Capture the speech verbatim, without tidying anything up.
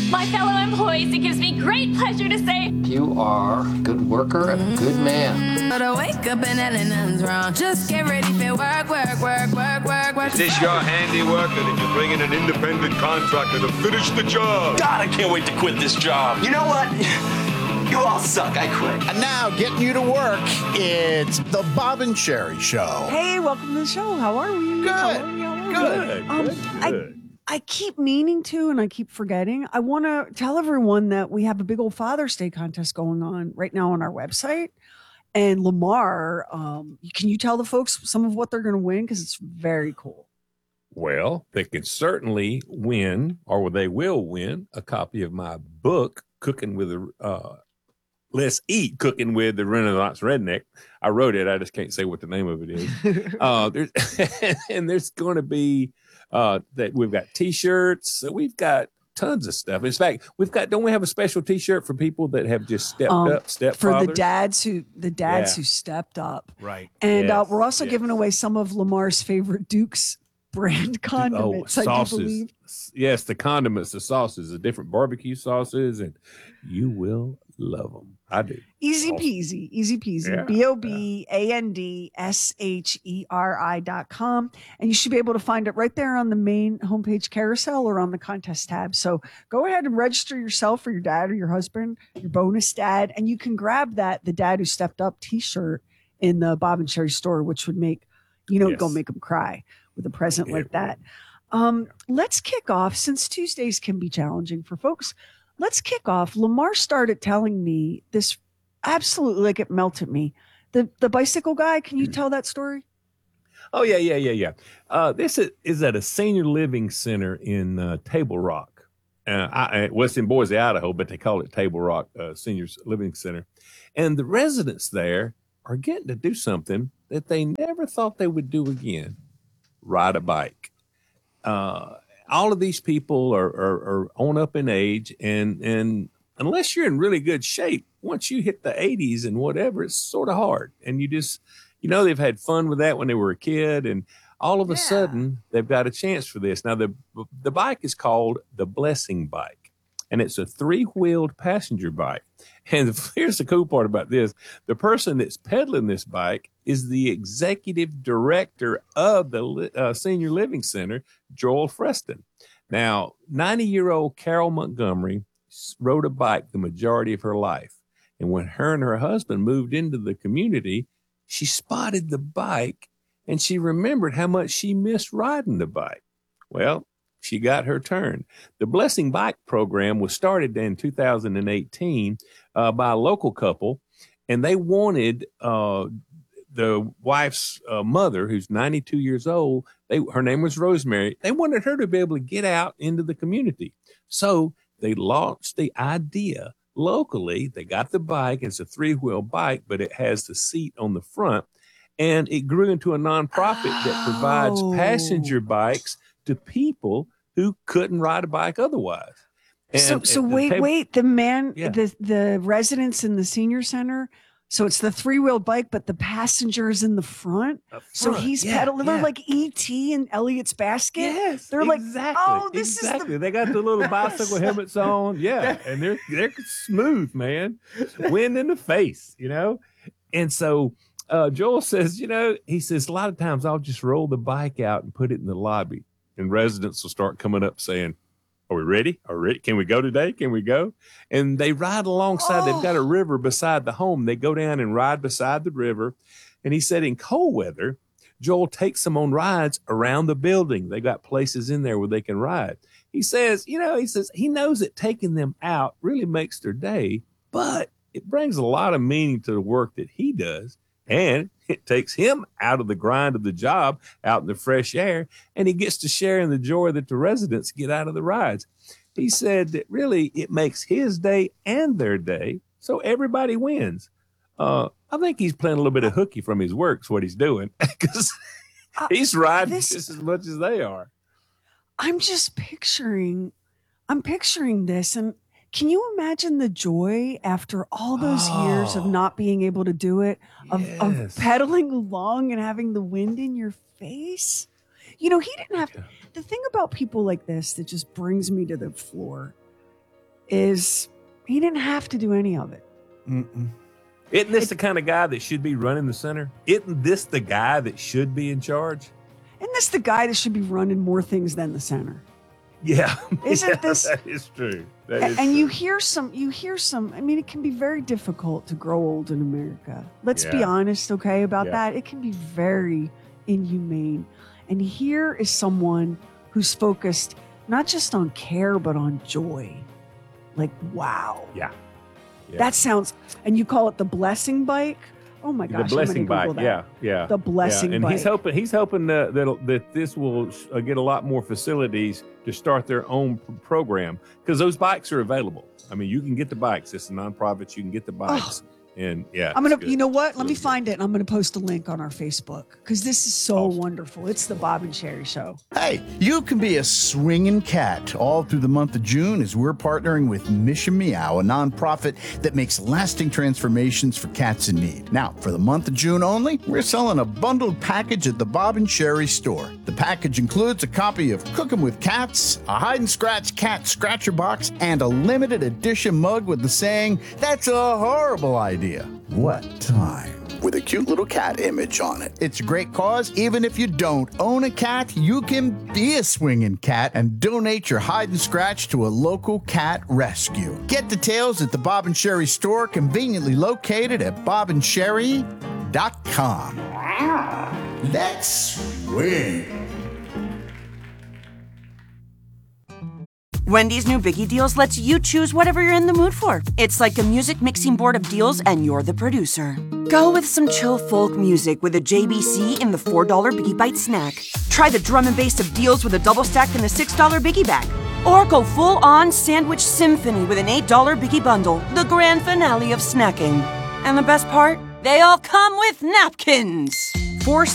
My fellow employees, it gives me great pleasure to say you are a good worker and a good man. But I wake up and nothing's wrong. Just get ready for work, work, work, work, work, work. Is this your handiwork, or did you bring in an independent contractor to finish the job? God, I can't wait to quit this job. You know what? You all suck. I quit. And now, getting you to work, it's the Bob and Sherry Show. Hey, welcome to the show. How are we? Good. How are we? How are we? Good. Um, Good. I, I keep meaning to, and I keep forgetting. I want to tell everyone that we have a big old Father's Day contest going on right now on our website. And Lamar, um, can you tell the folks some of what they're going to win? Because it's very cool. Well, they can certainly win, or they will win, a copy of my book, Cooking with the uh, Let's Eat, Cooking with the Renaissance Redneck. I wrote it. I just can't say what the name of it is. uh, there's, and there's going to be uh, that we've got T-shirts. So we've got tons of stuff. In fact, we've got. Don't we have a special T-shirt for people that have just stepped Um, up, stepped for the dads who the dads Yeah. who stepped up, Right. And uh, Yes, we're also yes. giving away some of Lamar's favorite Duke's brand condiments. Oh, I do sauces. believe. Yes, the condiments, the sauces, the different barbecue sauces, and you will love them. I do. Easy Awesome. peasy, easy peasy. Yeah, B O B A N D S H E R I dot com. And you should be able to find it right there on the main homepage carousel or on the contest tab. So go ahead and register yourself for your dad or your husband, your bonus dad, and you can grab that, the Dad Who Stepped Up t-shirt in the Bob and Sherry store, which would make, you know, Yes. go make them cry with a present It like that. Um, let's kick off, since Tuesdays can be challenging for folks. Let's kick off. Lamar started telling me this absolutely, like, it melted me. The the bicycle guy, can you tell that story? Oh, yeah, yeah, yeah, yeah. Uh, this is, is at a senior living center in uh, Table Rock. Uh, I, well, it's in Boise, Idaho, but they call it Table Rock uh, Senior Living Center. And the residents there are getting to do something that they never thought they would do again: ride a bike. Uh, all of these people are, are, are on up in age, and, and unless you're in really good shape, once you hit the eighties and whatever, it's sort of hard. And you just, you know, they've had fun with that when they were a kid, and all of a Yeah. sudden they've got a chance for this. Now, the the bike is called the Blessing Bike, and it's a three-wheeled passenger bike. And here's the cool part about this: the person that's pedaling this bike is the executive director of the li- uh, Senior Living Center, Joel Freston. Now, ninety-year-old Carol Montgomery s- rode a bike the majority of her life. And when her and her husband moved into the community, she spotted the bike and she remembered how much she missed riding the bike. Well, she got her turn. The Blessing Bike program was started in two thousand eighteen uh, by a local couple, and they wanted uh, the wife's uh, mother, who's ninety-two years old. They, her name was Rosemary. They wanted her to be able to get out into the community. So they launched the idea locally. They got the bike. It's a three-wheel bike, but it has the seat on the front. And it grew into a nonprofit that provides Oh. passenger bikes to people who couldn't ride a bike otherwise. so And- so and the wait, table- wait, the man, Yeah. the the residents in the senior center. So it's the three-wheeled bike, but the passengers in the front. Up So front. he's Yeah, pedaling. They're yeah. like E T and Elliot's basket. Yes, They're like, exactly, oh, this exactly. is the They got the little bicycle helmets on, yeah, and they're they're smooth, man. Wind in the face, you know. And so uh, Joel says, you know, he says a lot of times I'll just roll the bike out and put it in the lobby, and residents will start coming up saying, "Are we ready? Are we ready? Can we go today? Can we go?" And they ride alongside. They've got a river beside the home. They go down and ride beside the river. And he said in cold weather, Joel takes them on rides around the building. They got places in there where they can ride. He says, you know, he says he knows that taking them out really makes their day, but it brings a lot of meaning to the work that he does. And it takes him out of the grind of the job, out in the fresh air, and he gets to share in the joy that the residents get out of the rides. He said that really it makes his day and their day, so everybody wins. Uh, I think he's playing a little bit of hooky from his work, is what he's doing, because Uh, he's riding this- just as much as they are. I'm just picturing, I'm picturing this. And can you imagine the joy after all those years of Oh. not being able to do it, of, Yes. of pedaling along and having the wind in your face? You know, he didn't have, the thing about people like this that just brings me to the floor is he didn't have to do any of it. Mm-mm. Isn't this the kind of guy that should be running the center? Isn't this the guy that should be in charge? Isn't this the guy that should be running more things than the center? Yeah. Isn't Yeah, this- That is true. That A- is and true. you hear some, you hear some, I mean, it can be very difficult to grow old in America. Let's be Yeah. honest, okay, about Yeah. that. It can be very inhumane. And here is someone who's focused not just on care, but on joy. Like, wow. Yeah. Yeah. That sounds, and you call it the blessing bike? Oh my gosh. the blessing I'm gonna bike. Google Yeah, that. yeah. The blessing yeah. And bike. he's hoping he's hoping uh, that that this will uh, get a lot more facilities to start their own p- program because those bikes are available. I mean, you can get the bikes. It's a nonprofit. You can get the bikes. And yeah, I'm it's gonna, good. you know what? Let Really me good. find it, and I'm gonna post a link on our Facebook because this is so Awesome. wonderful. It's the Bob and Sherry Show. Hey, you can be a swinging cat all through the month of June as we're partnering with Mission Meow, a nonprofit that makes lasting transformations for cats in need. Now, for the month of June only, we're selling a bundled package at the Bob and Sherry store. The package includes a copy of Cooking with Cats, a hide and scratch cat scratcher box, and a limited edition mug with the saying, "That's a horrible idea." What time? With a cute little cat image on it. It's a great cause. Even if you don't own a cat, you can be a swinging cat and donate your hide and scratch to a local cat rescue. Get details at the Bob and Sherry store, conveniently located at bob and sherry dot com. Let's swing. Wendy's new Biggie Deals lets you choose whatever you're in the mood for. It's like a music mixing board of deals, and you're the producer. Go with some chill folk music with a J B C in the four dollar Biggie Bite snack. Try the drum and bass of deals with a double stack in the six dollar Biggie Bag. Or go full-on sandwich symphony with an eight dollar Biggie Bundle, the grand finale of snacking. And the best part? They all come with napkins. Four